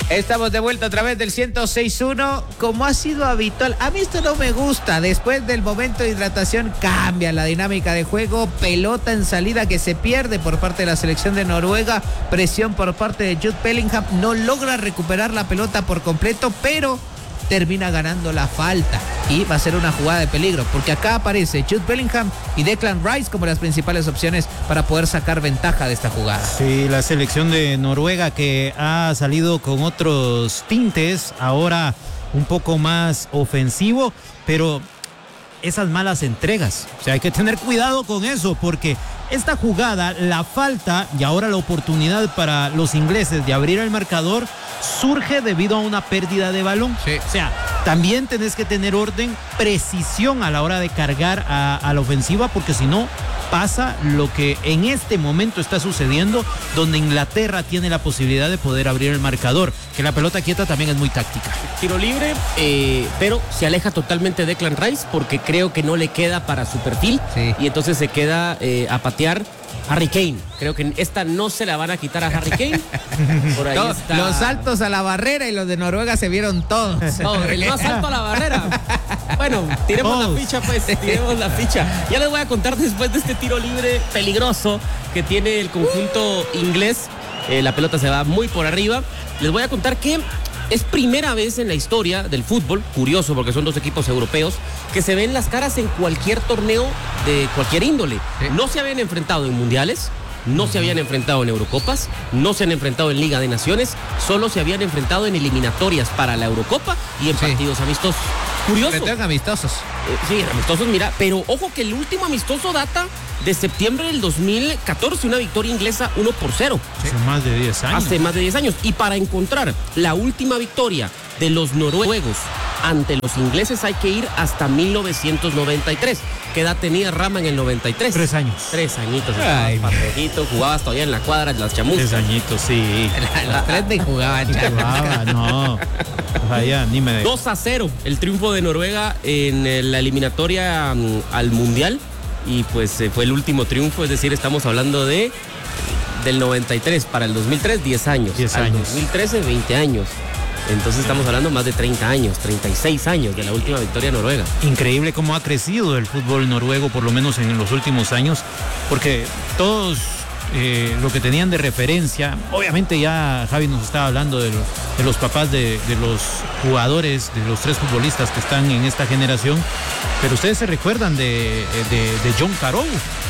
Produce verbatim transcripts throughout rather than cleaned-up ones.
Estamos de vuelta a través del ciento seis punto uno. Como ha sido habitual, a mí esto no me gusta. Después del momento de hidratación cambia la dinámica de juego. Pelota en salida que se pierde por parte de la selección de Noruega. Presión por parte de Jude Bellingham. No logra recuperar la pelota por completo, pero termina ganando la falta y va a ser una jugada de peligro, porque acá aparece Jude Bellingham y Declan Rice como las principales opciones para poder sacar ventaja de esta jugada. Sí, la selección de Noruega que ha salido con otros tintes, ahora un poco más ofensivo, pero esas malas entregas, o sea, hay que tener cuidado con eso, porque esta jugada, la falta y ahora la oportunidad para los ingleses de abrir el marcador surge debido a una pérdida de balón. Sí. O sea, también tenés que tener orden, precisión a la hora de cargar a, a la ofensiva, porque si no pasa lo que en este momento está sucediendo, donde Inglaterra tiene la posibilidad de poder abrir el marcador, que la pelota quieta también es muy táctica. Tiro libre, eh, pero se aleja totalmente Declan Rice porque creo que no le queda para su perfil, sí. Y entonces se queda eh, a patear Harry Kane. Creo que esta no se la van a quitar a Harry Kane. Por ahí no, está. Los saltos a la barrera y los de Noruega se vieron todos. No, el más alto a la barrera. Bueno, tiremos Todos. la ficha, pues, tiremos la ficha. Ya les voy a contar después de este tiro libre peligroso que tiene el conjunto inglés. Eh, la pelota se va muy por arriba. Les voy a contar que es primera vez en la historia del fútbol, curioso porque son dos equipos europeos, que se ven las caras en cualquier torneo de cualquier índole. Sí. No se habían enfrentado en mundiales, no se habían enfrentado en Eurocopas, no se han enfrentado en Liga de Naciones, solo se habían enfrentado en eliminatorias para la Eurocopa y en Sí. partidos amistosos. Curioso. Enfrentan amistosos. Eh, sí, amistosos, mira, pero ojo que el último amistoso data de septiembre del dos mil catorce, una victoria inglesa uno por cero. Hace más de diez años. Hace más de diez años. Y para encontrar la última victoria de los noruegos ante los ingleses hay que ir hasta mil novecientos noventa y tres. ¿Qué edad tenía Rama en el noventa y tres? Tres años. Tres añitos. Ay, Parejito, jugabas todavía en la cuadra de las chamuscas. Tres añitos, sí. Los tres de jugaban, Jugaba, no. Vaya, ni me... dos a cero el triunfo de Noruega en eh, la eliminatoria um, al Mundial. Y pues eh, fue el último triunfo, es decir, estamos hablando de del noventa y tres para el dos mil tres, diez años. diez Al años. dos mil trece, veinte años. Entonces estamos hablando más de treinta años, treinta y seis años de la última victoria noruega. Increíble cómo ha crecido el fútbol noruego, por lo menos en los últimos años, porque todos eh, lo que tenían de referencia, obviamente ya Javi nos estaba hablando de, lo, de los papás de, de los jugadores, de los tres futbolistas que están en esta generación, pero ustedes se recuerdan de, de, de John Carew,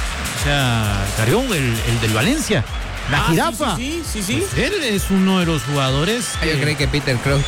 o sea, Carew, el, el del Valencia. La Ah, jirafa. Sí, sí, sí. sí, sí. Pues él es uno de los jugadores. Yo que- creí que Peter Crouch.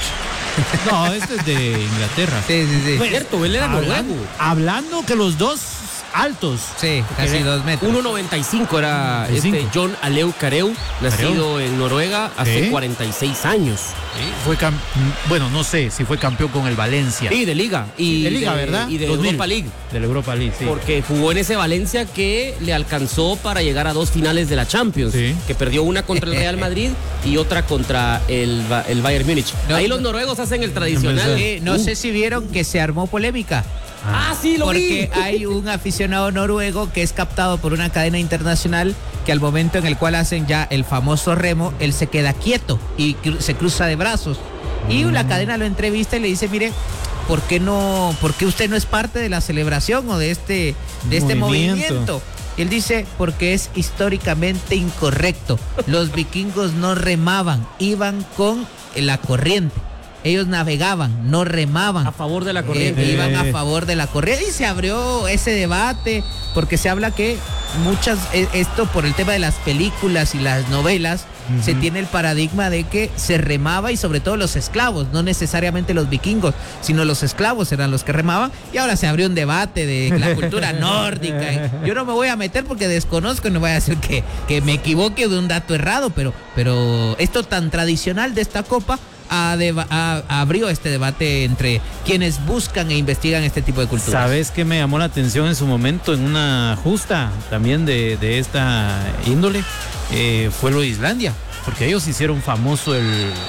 No, este es de Inglaterra. Sí, sí, sí. Es cierto, él era Hablando, noruego. hablando que los dos altos. Sí, casi ve- dos metros. uno noventa y cinco era este cinco. John Aleu Carew, nacido en Noruega hace Sí. cuarenta y seis años. Sí, fue cam- bueno, no sé si fue campeón con el Valencia. Sí, de Liga. Y de Liga, ¿verdad? Y de dos mil. Europa League. De la Europa League, sí. Porque jugó en ese Valencia que le alcanzó para llegar a dos finales de la Champions. Sí. Que perdió una contra el Real Madrid y otra contra el, Ba- el Bayern Múnich. No, Ahí no. los noruegos hacen el tradicional. Eh, no Uh. sé si vieron que se armó polémica. Ah, sí, lo Porque vi. hay un aficionado noruego que es captado por una cadena internacional que al momento en el cual hacen ya el famoso remo, él se queda quieto y cru- se cruza de brazos. Y la cadena lo entrevista y le dice, mire, ¿por qué no, por qué usted no es parte de la celebración o de este, de este Movimiento. movimiento? Y él dice, porque es históricamente incorrecto. Los vikingos no remaban, iban con la corriente. Ellos navegaban, no remaban. A favor de la Eh, corriente. iban a Eh. favor de la corriente y se abrió ese debate porque se habla que muchas, eh, esto por el tema de las películas y las novelas, Ujú. se tiene el paradigma de que se remaba y sobre todo los esclavos, no necesariamente los vikingos, sino los esclavos eran los que remaban y ahora se abrió un debate de la cultura nórdica. Yo no me voy a meter porque desconozco y no voy a decir que, que me equivoque de un dato errado, pero, pero esto tan tradicional de esta copa a deba- a- abrió este debate entre quienes buscan e investigan este tipo de culturas. ¿Sabes qué me llamó la atención en su momento en una justa también de, de esta índole? Eh, fue lo de Islandia, porque ellos hicieron famoso el,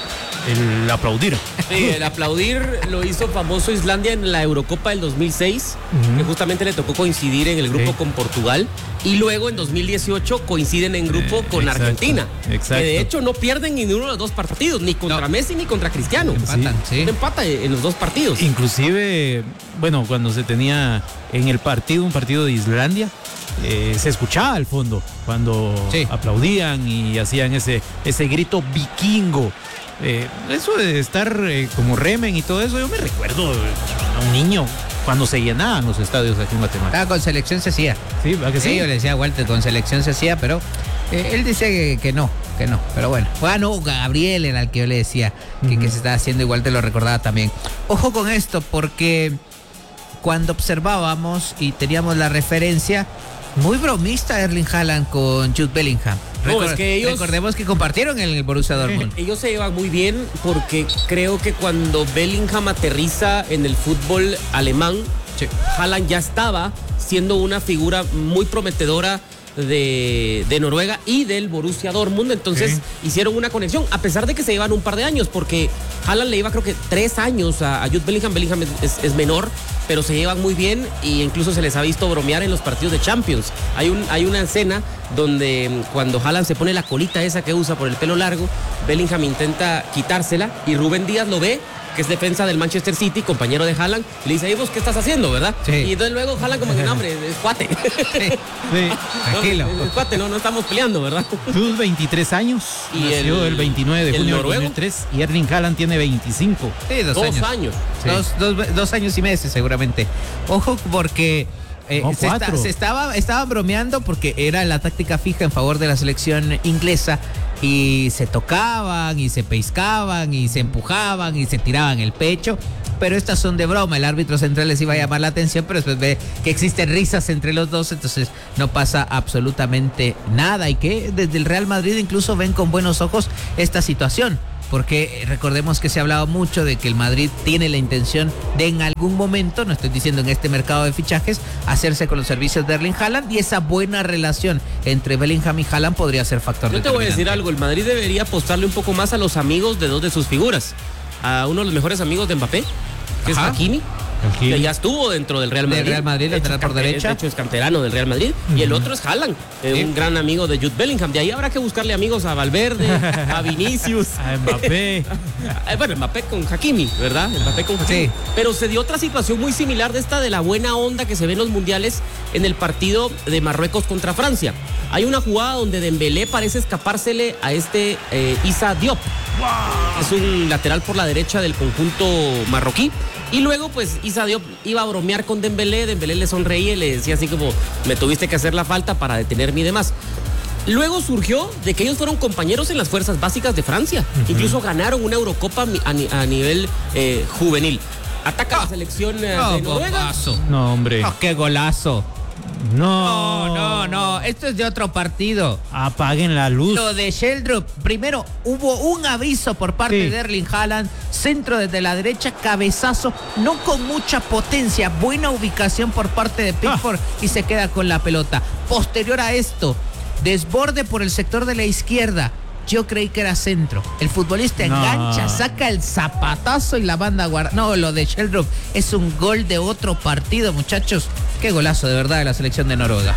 el aplaudir. Sí, el aplaudir lo hizo famoso Islandia en la Eurocopa del dos mil seis, uh-huh. que justamente le tocó coincidir en el grupo sí. con Portugal, y luego en dos mil dieciocho coinciden en grupo eh, con exacto, Argentina, exacto. que de hecho no pierden ni uno de los dos partidos, ni contra no. Messi ni contra Cristiano. Empatan, sí. sí. Empata en los dos partidos. Inclusive, bueno, cuando se tenía en el partido, un partido de Islandia, Eh, se escuchaba al fondo cuando sí. aplaudían y hacían ese, ese grito vikingo. Eh, eso de estar eh, como remen y todo eso, yo me recuerdo a un niño cuando se llenaban los estadios aquí en Guatemala. Ah, con selección se hacía. Sí, ¿va que sí? Sí, yo le decía a Walter, con selección se hacía, pero eh, él dice que, que no, que no, pero bueno. Bueno, Gabriel era el que yo le decía que, uh-huh. que se estaba haciendo, igual te lo recordaba también. Ojo con esto, porque cuando observábamos y teníamos la referencia, muy bromista Erling Haaland con Jude Bellingham. No, Record- es que ellos, recordemos que compartieron en el Borussia Dortmund. Ellos se llevan muy bien porque creo que cuando Bellingham aterriza en el fútbol alemán, sí. Haaland ya estaba siendo una figura muy prometedora de, de Noruega y del Borussia Dortmund, entonces sí. hicieron una conexión, a pesar de que se llevan un par de años, porque Haaland le lleva creo que tres años a, a Jude Bellingham. Bellingham es, es, es menor, pero se llevan muy bien e incluso se les ha visto bromear en los partidos de Champions. Hay, un, hay una escena donde cuando Haaland se pone la colita esa que usa por el pelo largo, Bellingham intenta quitársela y Rubén Díaz lo ve, que es defensa del Manchester City, compañero de Haaland, y le dice, ¿y vos qué estás haciendo, verdad? Sí. Y entonces luego Haaland como que, no, hombre, es cuate. Sí, sí. Tranquilo. No, es cuate, no, no estamos peleando, ¿verdad? Sus veintitrés años, y nació el, el veintinueve de junio del dos mil tres, y Erling Haaland tiene veinticinco. Sí, dos, dos años. años. Sí. Dos, dos, dos años y meses, seguramente. Ojo, porque... Eh, no, se, está, se estaba, estaba bromeando porque era la táctica fija en favor de la selección inglesa y se tocaban y se pescaban y se empujaban y se tiraban el pecho, pero estas son de broma. El árbitro central les iba a llamar la atención, pero después ve que existen risas entre los dos, entonces no pasa absolutamente nada, y que desde el Real Madrid incluso ven con buenos ojos esta situación. Porque recordemos que se ha hablado mucho de que el Madrid tiene la intención de en algún momento, no estoy diciendo en este mercado de fichajes, hacerse con los servicios de Erling Haaland, y esa buena relación entre Bellingham y Haaland podría ser factor determinante. Yo te voy a decir algo, el Madrid debería apostarle un poco más a los amigos de dos de sus figuras. A uno de los mejores amigos de Mbappé, que Ajá. es Hakimi, que ya estuvo dentro del Real Madrid. Del Real Madrid, lateral por derecha. De hecho, es canterano del Real Madrid. Uh-huh. Y el otro es Haaland, eh, sí. un gran amigo de Jude Bellingham. De ahí habrá que buscarle amigos a Valverde, a Vinicius. A Mbappé. Bueno, Mbappé con Hakimi, ¿verdad? Mbappé con Hakimi. Sí. Pero se dio otra situación muy similar de esta de la buena onda que se ve en los mundiales en el partido de Marruecos contra Francia. Hay una jugada donde Dembélé parece escapársele a este eh, Issa Diop. Wow. Es un lateral por la derecha del conjunto marroquí. Y luego, pues, Issa Diop iba a bromear con Dembélé. Dembélé le sonreía y le decía así como, me tuviste que hacer la falta para detenerme y demás. Luego surgió de que ellos fueron compañeros en las fuerzas básicas de Francia. Uh-huh. Incluso ganaron una Eurocopa a, a nivel eh, juvenil. Ataca oh, la selección eh, oh, de Noruega. Golazo. No, hombre. Oh, qué golazo. No, no, no, no, esto es de otro partido. Apaguen la luz. Lo de Sheldrup, primero hubo un aviso por parte sí. de Erling Haaland, centro desde la derecha, cabezazo, no con mucha potencia, buena ubicación por parte de Pickford ah. y se queda con la pelota. Posterior a esto, desborde por el sector de la izquierda. Yo creí que era centro. El futbolista no. engancha, saca el zapatazo y la banda guarda. No, lo de Sheldrup es un gol de otro partido, muchachos. Qué golazo de verdad de la selección de Noruega.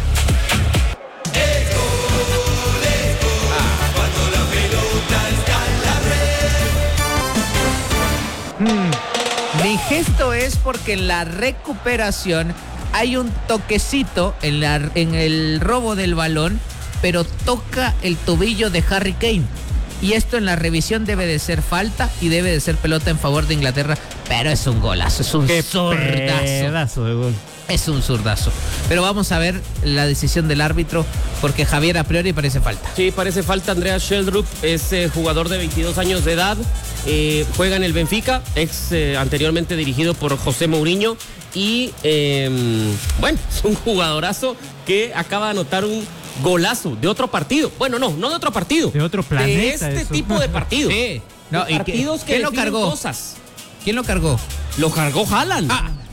Mm. Mi gesto es porque en la recuperación hay un toquecito en, la, en el robo del balón, pero toca el tobillo de Harry Kane. Y esto en la revisión debe de ser falta y debe de ser pelota en favor de Inglaterra. Pero es un golazo, es un Qué zurdazo. Pedazo de gol. Es un zurdazo. Pero vamos a ver la decisión del árbitro, porque Javier a priori parece falta. Sí, parece falta. Andreas Sheldrup es eh, jugador de veintidós años de edad. Eh, juega en el Benfica, ex eh, anteriormente dirigido por José Mourinho. Y eh, bueno, es un jugadorazo que acaba de anotar un golazo de otro partido. Bueno, no, no de otro partido. De otro planeta. De este eso. tipo de partidos. Sí. No, de partidos ¿y que ¿quién lo cargó? Cosas. ¿Quién lo cargó? Lo cargó Haaland. Ah,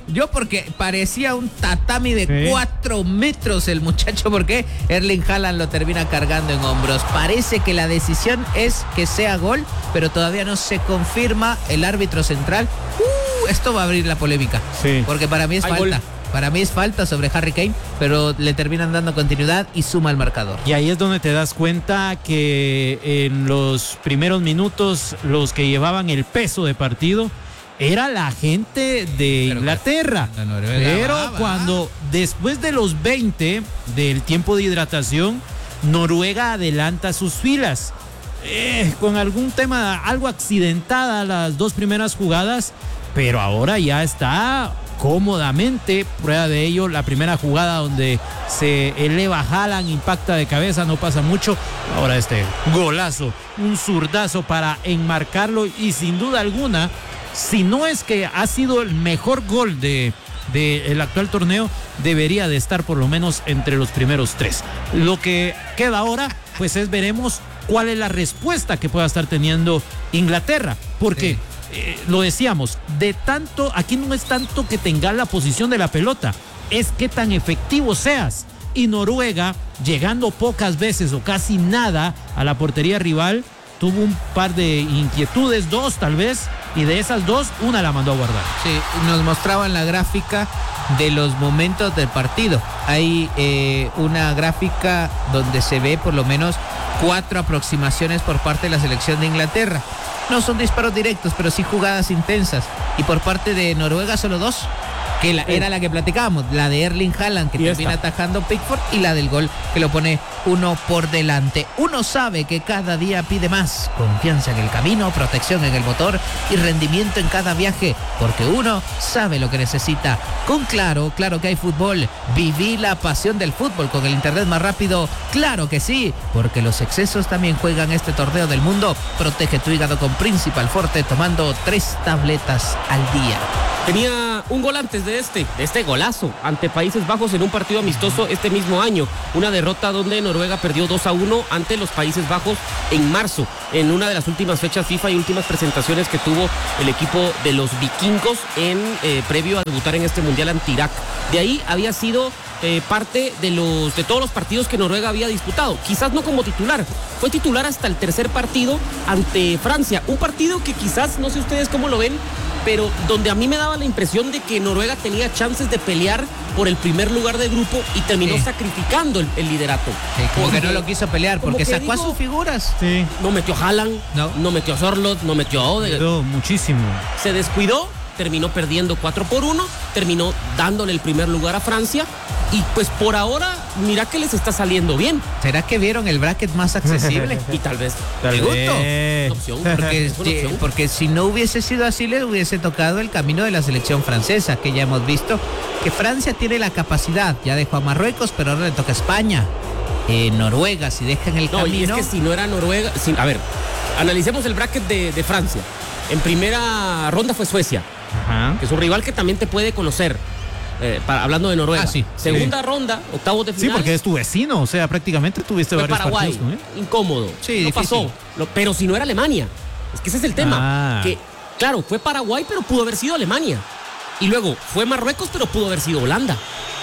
yo porque parecía un tatami de sí. cuatro metros el muchacho, porque Erling Haaland lo termina cargando en hombros. Parece que la decisión es que sea gol, pero todavía no se confirma. El árbitro central, uh, esto va a abrir la polémica, sí. porque para mí es Hay falta. Gol. Para mí es falta sobre Harry Kane, pero le terminan dando continuidad y suma el marcador. Y ahí es donde te das cuenta que en los primeros minutos los que llevaban el peso de partido era la gente de pero Inglaterra. Pero va, va. cuando después de los veinte del tiempo de hidratación, Noruega adelanta sus filas. Eh, con algún tema, algo accidentada las dos primeras jugadas, pero ahora ya está cómodamente. Prueba de ello la primera jugada donde se eleva Haaland, impacta de cabeza, no pasa mucho. Ahora este golazo, un zurdazo para enmarcarlo, y sin duda alguna, si no es que ha sido el mejor gol de del actual torneo, debería de estar por lo menos entre los primeros tres. Lo que queda ahora, pues es veremos cuál es la respuesta que pueda estar teniendo Inglaterra, porque sí. Eh, lo decíamos, de tanto, aquí no es tanto que tengas la posición de la pelota, es qué tan efectivo seas. Y Noruega, llegando pocas veces o casi nada a la portería rival, tuvo un par de inquietudes, dos tal vez, y de esas dos, una la mandó a guardar. Sí, nos mostraban la gráfica de los momentos del partido. Hay eh, una gráfica donde se ve por lo menos cuatro aproximaciones por parte de la selección de Inglaterra. No son disparos directos, pero sí jugadas intensas. Y por parte de Noruega solo dos, que la, sí. era la que platicábamos, la de Erling Haaland, que termina esta. atajando Pickford, y la del gol que lo pone uno por delante. Uno sabe que cada día pide más confianza en el camino, protección en el motor y rendimiento en cada viaje, porque uno sabe lo que necesita. Con Claro, claro que hay fútbol. Viví la pasión del fútbol con el internet más rápido. Claro que sí, porque los excesos también juegan este torneo del mundo. Protege tu hígado con Principal Forte tomando tres tabletas al día. Tenía un gol antes de este, de este golazo ante Países Bajos en un partido amistoso este mismo año. Una derrota donde Noruega perdió dos a uno ante los Países Bajos en marzo, en una de las últimas fechas FIFA y últimas presentaciones que tuvo el equipo de los vikingos en eh, previo a debutar en este Mundial ante Irak. De ahí había sido eh, parte de, los, de todos los partidos que Noruega había disputado. Quizás no como titular, fue titular hasta el tercer partido ante Francia. Un partido que quizás, no sé ustedes cómo lo ven, pero donde a mí me daba la impresión de que Noruega tenía chances de pelear por el primer lugar de grupo y terminó sí. sacrificando el, el liderato. Sí, como porque, que no lo quiso pelear, porque sacó digo, a sus figuras. Sí. No metió a Haaland, no. no metió a Sorloth, no metió a Odegaard. No, muchísimo. Se descuidó, terminó perdiendo cuatro por uno, terminó dándole el primer lugar a Francia, y pues por ahora, mira que les está saliendo bien. ¿Será que vieron el bracket más accesible? Y tal vez. Tal vez. Opción, porque, opción. porque si no hubiese sido así, les hubiese tocado el camino de la selección francesa, que ya hemos visto que Francia tiene la capacidad, ya dejó a Marruecos, pero ahora le toca a España. Eh, Noruega, si dejan el no, camino. Y es que si no era Noruega, si, a ver, analicemos el bracket de, de Francia. En primera ronda fue Suecia, Ajá. que es un rival que también te puede conocer. Eh, para, hablando de Noruega. Ah, sí. Segunda sí. ronda, octavos de final. Sí, porque es tu vecino, o sea, prácticamente tuviste varios Paraguay, partidos con él. Incómodo. Sí, no difícil. pasó. Lo, pero si no era Alemania. Es que ese es el tema. Ah. Que, claro, fue Paraguay, pero pudo haber sido Alemania. Y luego fue Marruecos, pero pudo haber sido Holanda.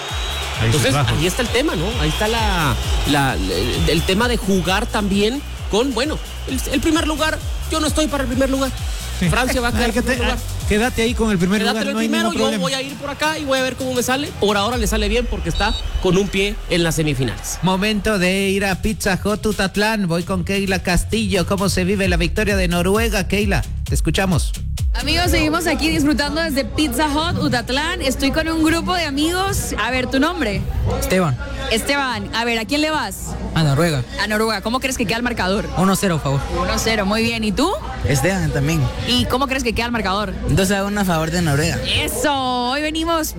Ahí Entonces, ahí está el tema, ¿no? Ahí está la, la, el, el tema de jugar también con, bueno, el, el primer lugar. Yo no estoy para el primer lugar. Sí. Francia va a quedar en primer lugar. Quédate ahí con el primer Quédate lugar. el no hay primero, yo problema. voy a ir por acá y voy a ver cómo me sale. Por ahora le sale bien porque está con un pie en las semifinales. Momento de ir a Pizza Hut Utatlán. Voy con Keila Castillo. ¿Cómo se vive la victoria de Noruega, Keila? Te escuchamos. Amigos, seguimos aquí disfrutando desde Pizza Hut Utatlán. Estoy con un grupo de amigos. A ver, ¿tu nombre? Esteban. Esteban, a ver, ¿a quién le vas? A Noruega. A Noruega. ¿Cómo crees que queda el marcador? uno cero, por favor. uno cero, muy bien. ¿Y tú? Esteban también. ¿Y cómo crees que queda el marcador? dos a uno a favor de Noruega. Eso, hoy venimos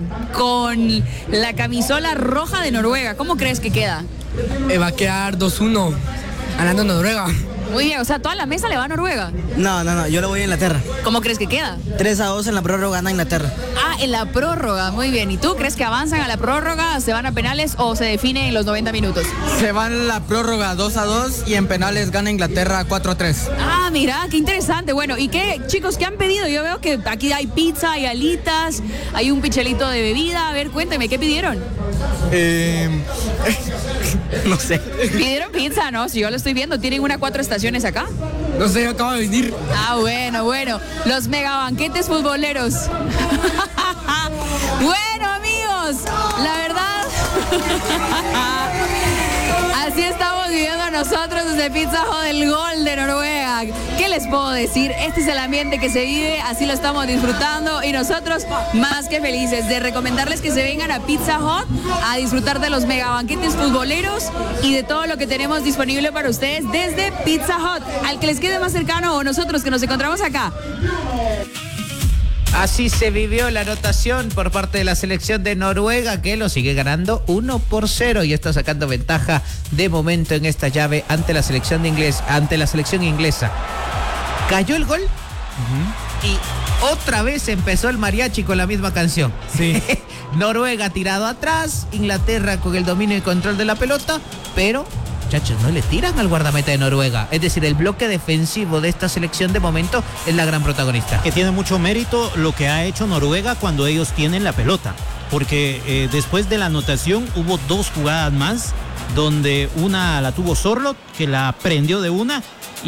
con la camisola roja de Noruega. ¿Cómo crees que queda? Eh, va a quedar dos uno, ganando Noruega. Muy bien, o sea, toda la mesa le va a Noruega. No, no, no, yo le voy a Inglaterra. ¿Cómo crees que queda? tres a dos en la prórroga gana Inglaterra. Ah, en la prórroga, muy bien. ¿Y tú crees que avanzan a la prórroga, se van a penales o se define en los noventa minutos? Se van en la prórroga dos a dos y en penales gana Inglaterra cuatro a tres. Ah, mira, qué interesante. Bueno, ¿y qué, chicos, qué han pedido? Yo veo que aquí hay pizza, hay alitas, hay un pichelito de bebida. A ver, cuénteme, ¿qué pidieron? Eh, no sé. Pidieron pizza, ¿no? Si yo lo estoy viendo, ¿tienen una cuatro estaciones acá? No sé, acaba de venir. Ah, bueno, bueno. Los mega banquetes futboleros. Bueno, amigos, la verdad. Así estamos viviendo nosotros desde Pizza Hut, el gol de Noruega. ¿Qué les puedo decir? Este es el ambiente que se vive, así lo estamos disfrutando y nosotros más que felices de recomendarles que se vengan a Pizza Hut a disfrutar de los mega banquetes futboleros y de todo lo que tenemos disponible para ustedes desde Pizza Hut. Al que les quede más cercano o nosotros que nos encontramos acá. Así se vivió la anotación por parte de la selección de Noruega, que lo sigue ganando uno por cero y está sacando ventaja de momento en esta llave ante la selección de inglés, ante la selección inglesa. Cayó el gol uh-huh. y otra vez empezó el mariachi con la misma canción. Sí. Noruega tirado atrás, Inglaterra con el dominio y control de la pelota, pero muchachos, no le tiran al guardameta de Noruega. Es decir, el bloque defensivo de esta selección de momento es la gran protagonista. Que tiene mucho mérito lo que ha hecho Noruega cuando ellos tienen la pelota. Porque eh, después de la anotación hubo dos jugadas más, donde una la tuvo Sorloth, que la prendió de una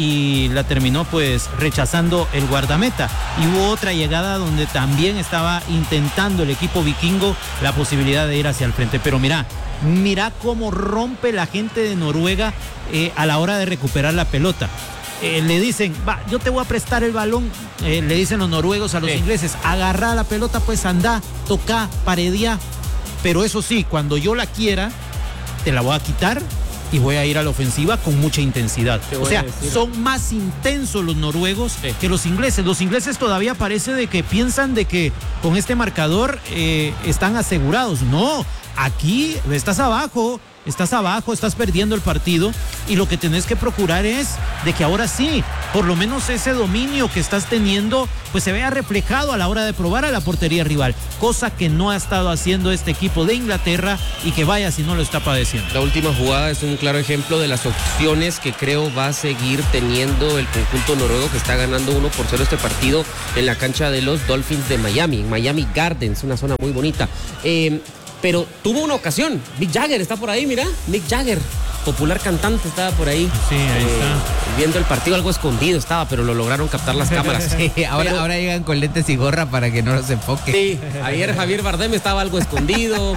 y la terminó pues rechazando el guardameta. Y hubo otra llegada donde también estaba intentando el equipo vikingo la posibilidad de ir hacia el frente. Pero mira, mira cómo rompe la gente de Noruega eh, a la hora de recuperar la pelota. Eh, le dicen, va, yo te voy a prestar el balón, eh, le dicen los noruegos a los sí. ingleses, agarra la pelota, pues anda, toca, paredía. Pero eso sí, cuando yo la quiera, te la voy a quitar y voy a ir a la ofensiva con mucha intensidad. O sea, son más intensos los noruegos sí. que los ingleses. Los ingleses todavía parece de que piensan de que con este marcador eh, están asegurados. No, aquí estás abajo, estás abajo, estás perdiendo el partido y lo que tenés que procurar es de que ahora sí, por lo menos ese dominio que estás teniendo, pues se vea reflejado a la hora de probar a la portería rival, cosa que no ha estado haciendo este equipo de Inglaterra y que vaya si no lo está padeciendo. La última jugada es un claro ejemplo de las opciones que creo va a seguir teniendo el conjunto noruego, que está ganando uno por cero este partido en la cancha de los Dolphins de Miami, en Miami Gardens, una zona muy bonita. Eh, Pero tuvo una ocasión. Mick Jagger está por ahí, mira. Mick Jagger, popular cantante, estaba por ahí. Sí, ahí eh, está. Viendo el partido, algo escondido estaba, pero lo lograron captar las cámaras. Sí, ahora, pero, ahora llegan con lentes y gorra para que no los enfoque. Sí, ayer Javier Bardem estaba algo escondido.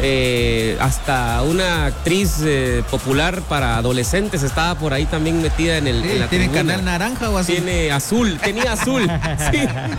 eh, hasta una actriz eh, popular para adolescentes estaba por ahí también metida en el. Sí, en la ¿tiene tribuna. canal naranja o azul? Tiene azul, tenía azul. Sí.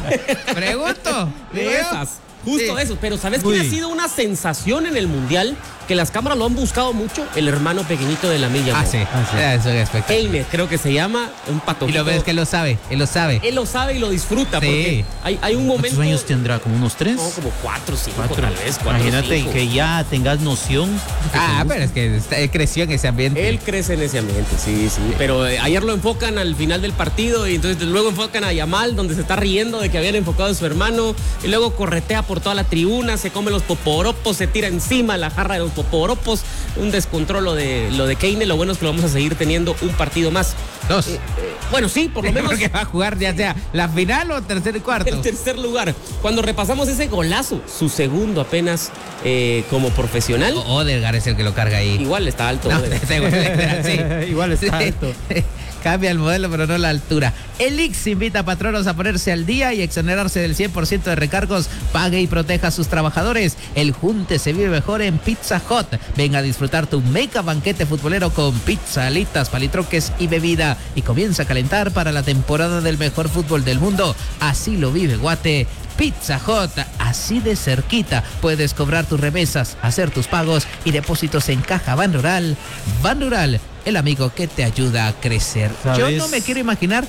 Pregunto. De esas. Justo sí. eso, pero ¿sabes quién ha sido una sensación en el Mundial? Que las cámaras lo han buscado mucho, el hermano pequeñito de la milla. Ah, sí, ah, sí. Eso es espectacular. Heine, creo que se llama, un patojito. Y lo ves que él lo sabe, él lo sabe. Él lo sabe y lo disfruta, sí. porque hay, hay un momento... ¿Cuántos años tendrá? ¿Como unos tres? No, como cuatro, cinco, cuatro. tal vez, cuatro, Imagínate cinco. que ya tengas noción. Ah, pero es que está, él creció en ese ambiente. Él crece en ese ambiente, sí, sí. Pero eh, ayer lo enfocan al final del partido y entonces luego enfocan a Yamal, donde se está riendo de que habían enfocado a su hermano, y luego corretea por toda la tribuna, se come los poporopos, se tira encima la jarra de los poporopos. Un descontrol lo de, lo de Kane. Lo bueno es que lo vamos a seguir teniendo un partido más. Dos. Eh, eh, bueno, sí, por lo menos. Porque va a jugar ya sea la final o tercer y cuarto. El tercer lugar. Cuando repasamos ese golazo, su segundo apenas eh, como profesional. O Odegaard es el que lo carga ahí. Igual está alto. No, Odegaard. sí. Igual está alto. Cambia el modelo, pero no la altura. El I X invita a patronos a ponerse al día y exonerarse del cien por ciento de recargos. Pague y proteja a sus trabajadores. El junte se vive mejor en Pizza Hut. Ven a disfrutar tu mega banquete futbolero con pizza, alitas, palitroques y bebida. Y comienza a calentar para la temporada del mejor fútbol del mundo. Así lo vive Guate. Pizza Hut, así de cerquita. Puedes cobrar tus remesas, hacer tus pagos y depósitos en Caja Ban Rural. Ban Rural, el amigo que te ayuda a crecer. ¿Sabes? Yo no me quiero imaginar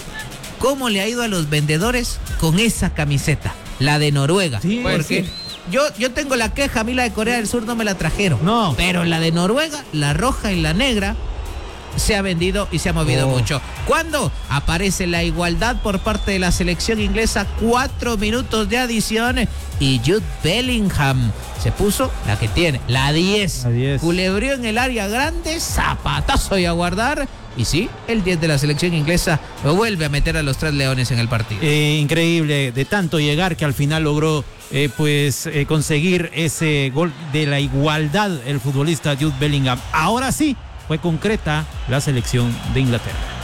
cómo le ha ido a los vendedores con esa camiseta, la de Noruega. Sí, porque sí. Yo, yo tengo la queja, a mí la de Corea del Sur no me la trajeron. No. Pero la de Noruega, la roja y la negra, se ha vendido y se ha movido Oh. mucho. ¿Cuándo? Aparece la igualdad por parte de la selección inglesa, cuatro minutos de adición y Jude Bellingham se puso la que tiene, la diez. La diez. Culebrió en el área grande, zapatazo y a guardar. Y sí, el diez de la selección inglesa lo vuelve a meter a los tres leones en el partido. Eh, increíble, de tanto llegar que al final logró eh, pues eh, conseguir ese gol de la igualdad el futbolista Jude Bellingham. Ahora sí fue concreta la selección de Inglaterra.